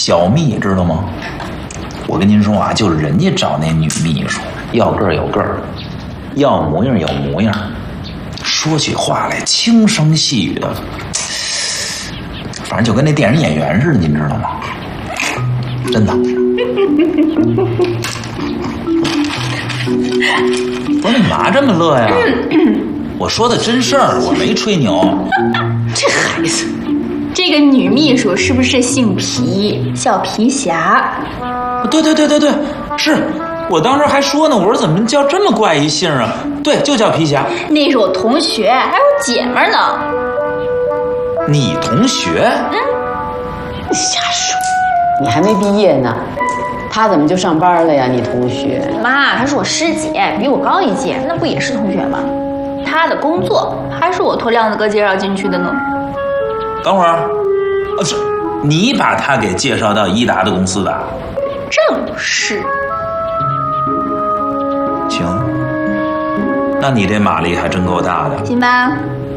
小蜜知道吗？我跟您说啊，就是人家找那女秘书，要个儿有个儿，要模样有模样，说起话来轻声细语的，反正就跟那电影演员似的，您知道吗？真的。不是你嘛这么乐呀？我说的真事儿，我没吹牛。 这孩子， 这个女秘书是不是姓皮，叫皮霞？ 对，是我当时还说呢，我说怎么叫这么怪一姓啊？对，就叫皮霞。 那是我同学，还有姐们呢。 你同学？ 你瞎说，你还没毕业呢，他怎么就上班了呀？你同学？ 妈，她是我师姐，比我高一届，那不也是同学吗？她的工作还是我托亮子哥介绍进去的呢。 等会儿，是你把他给介绍到一达的公司的？ 正是。 行，那你这马力还真够大的。 行吧。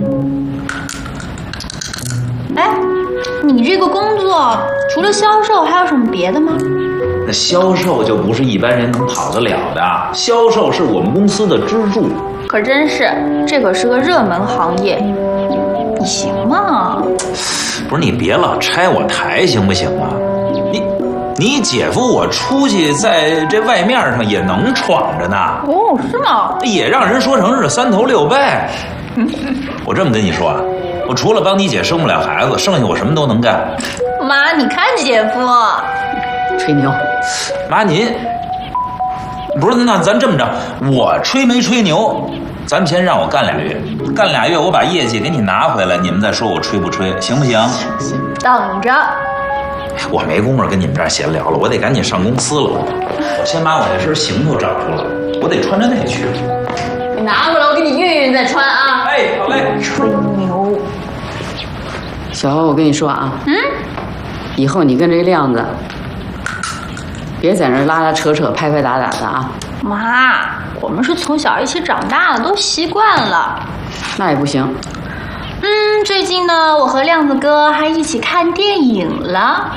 哎，你这个工作除了销售还有什么别的吗？ 那销售就不是一般人能跑得了的，销售是我们公司的支柱。 可真是，这可是个热门行业，你行吗？ 不是你别老拆我台行不行啊？你姐夫我出去在这外面上也能闯着呢。 哦，是吗？ 也让人说成是三头六臂。我这么跟你说啊，我除了帮你姐生不了孩子，剩下我什么都能干。 妈，你看姐夫， 吹牛。 妈您不是，那咱这么着，我吹没吹牛，咱们先让我干2月，干2月我把业绩给你拿回来，你们再说我吹不吹，行不行？ 行。 等着。 我没工夫跟你们这儿闲聊了，我得赶紧上公司了。我先把我这身行头找出来，我得穿着那去。 你拿过来，我给你熨熨再穿啊。 哎，好嘞。 吹牛。 小欧，我跟你说啊，以后你跟这亮子，别在那儿拉拉扯扯、拍拍打打的啊。 妈，我们是从小一起长大的，都习惯了。 那也不行。 最近呢，我和亮子哥还一起看电影了。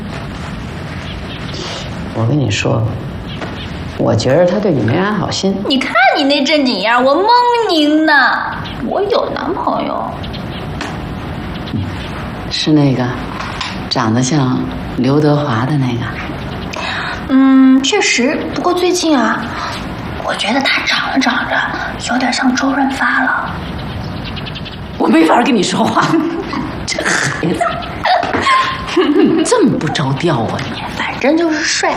我跟你说，我觉得他对你没安好心。 你看你那正经样，我蒙您呢。我有男朋友。 是那个长得像刘德华的那个。 确实，不过最近啊，我觉得他长着长着有点像周润发了。 我没法跟你说话，这孩子这么不着调啊你！ 反正就是帅。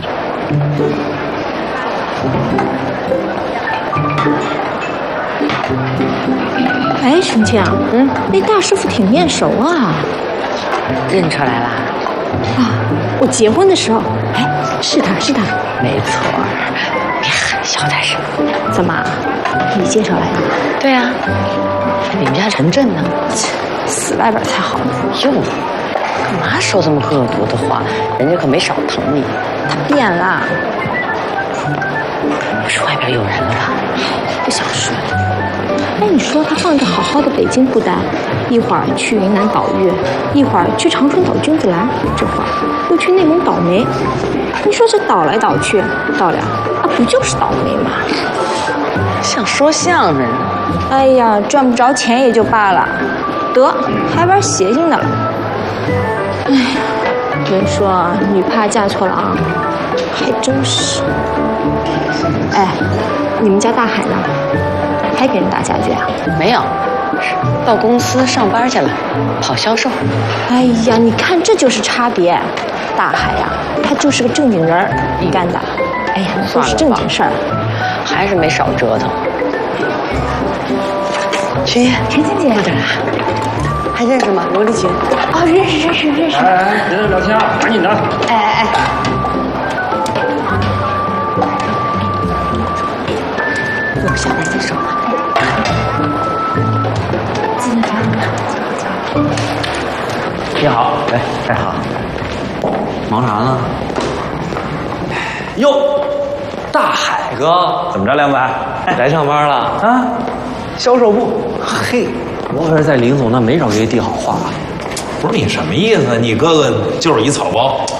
哎，陈倩，那大师傅挺面熟啊。 认出来了？ 啊，我结婚的时候，哎，是他。 没错，你很小点声。 怎么，你介绍来的？ 对啊，你们家陈震呢？ 死外边才好呢。 哟，干嘛说这么恶毒的话？人家可没少疼你。 他变了。 不是外边有人了吧？ 不想说。哎，你说他放着好好的北京不待，一会儿去云南岛屿，一会儿去长春岛君子兰，这会儿又去内蒙倒霉。你说这倒来倒去，到了啊，不就是倒霉吗？ 像说相声呢。 哎呀，赚不着钱也就罢了，得还玩邪性的了。哎呀，人说女怕嫁错郎，还真是。哎，你们家大海呢？还给人打家具啊？ 没有，到公司上班去了，跑销售。 哎呀，你看这就是差别。大海呀，他就是个正经人干的。哎呀，都是正经事儿， 还是没少折腾。雪爷， 陈欣姐， 快点来，还认识吗？罗丽琴。 哦，认识。 哎，别聊天，赶紧的。 哎。 我下来再说吧。 你好，哎，好。忙啥呢？哟，大海哥， 怎么着，梁仔来上班了啊？ 销售部。嘿，我可是在林总那没少给你递好话。 不是你什么意思？你哥哥就是一草包。